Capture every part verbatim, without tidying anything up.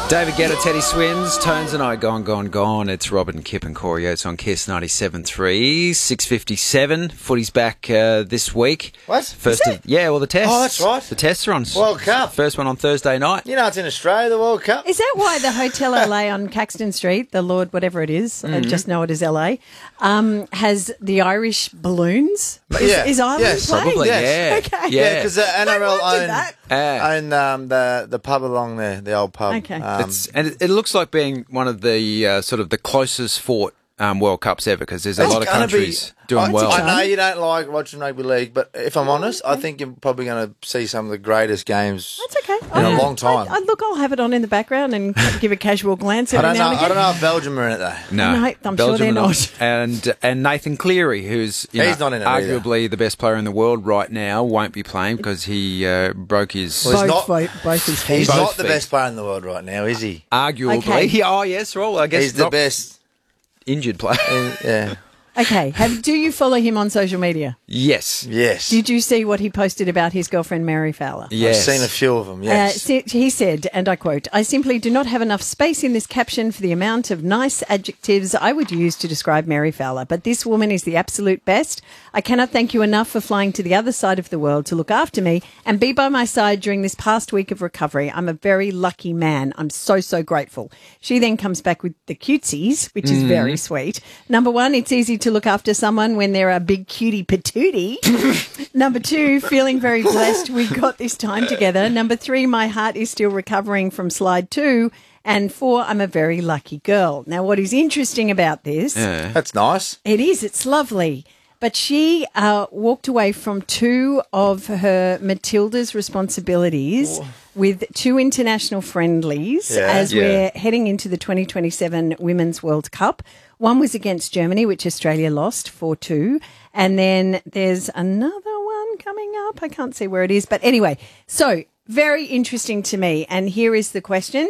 David Guetta, Teddy Swims, Tones and I, Gone, Gone, Gone. It's Robin, Kip and Corey Oates on Kiss ninety-seven point three, six fifty-seven. Footy's back uh, this week. What? First Is of, yeah, well, the tests. Oh, that's right. The tests are on. World Cup. First one on Thursday night. You know, it's in Australia, the World Cup. Is that why the Hotel L A on Caxton Street, the Lord whatever it is, I just know it is L A, um, has the Irish balloons? But Is, yeah, is Ireland yes, playing? Probably, Yes. yeah. Okay. Yeah, because the N R L I wondered own, that. Ah. own um, the, the pub along there, the old pub. Okay. Um, It's, and it, it looks like being one of the uh, sort of the closest fought um, World Cups ever because there's a It's lot of gonna countries be- doing I, well. I know you don't like watching rugby league, but if I'm honest, I think you're probably going to see some of the greatest games That's okay. in I- a long time. I, I, look, I'll have it on in the background and give a casual glance I every don't now know. and I again. don't know if Belgium are in it though. No, No, I'm sure Belgium they're are not. And and Nathan Cleary, who's you He's know, not in it either. arguably the best player in the world right now, won't be playing because he uh, broke his. Well, he's both, not- both, both his He's feet. Both not the feet. best player in the world right now, is he? Arguably, Okay. he, oh yes, well I guess He's the not best. injured player. Yeah. Okay. Have, do you follow him on social media? yes, Yes. Did you see what he posted about his girlfriend, Mary Fowler? yes. I've seen a few of them. Yes. Uh, si- he said, and I quote, "I simply do not have enough space in this caption for the amount of nice adjectives I would use to describe Mary Fowler, but this woman is the absolute best. I cannot thank you enough for flying to the other side of the world to look after me and be by my side during this past week of recovery. I'm a very lucky man. I'm so, so grateful." She then comes back with the cutesies, which is very sweet. Number one, it's easy to look after someone when they're a big cutie patootie. Number two, feeling very blessed we got this time together. Number three, my heart is still recovering from slide two. And four, I'm a very lucky girl. Now, what is interesting about this, That's nice. it is, it's lovely. But she uh, walked away from two of her Matilda's responsibilities with two international friendlies Yeah. as Yeah. we're heading into the twenty twenty-seven Women's World Cup. One was against Germany, which Australia lost four two. And then there's another one coming up. I can't see where it is. But anyway, so very interesting to me. And here is the question.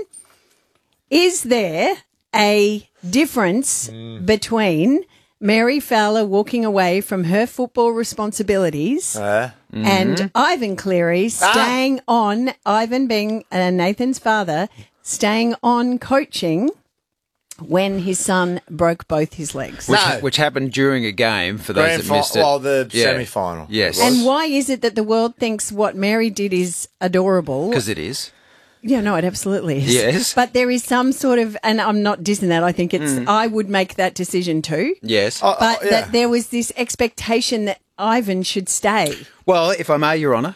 Is there a difference between Mary Fowler walking away from her football responsibilities Uh, and Ivan Cleary staying on, Ivan being uh, Nathan's father, staying on coaching when his son broke both his legs? Which, No. which happened during a game for those grand that fi- missed it. well, the Yeah. semi-final. Yes. And why is it that the world thinks what Mary did is adorable? Because it is. Yeah, no, it absolutely is. Yes. But there is some sort of, and I'm not dissing that, I think it's, I would make that decision too. Yes. Oh, But oh, yeah. that there was this expectation that Ivan should stay. Well, if I may, Your Honour,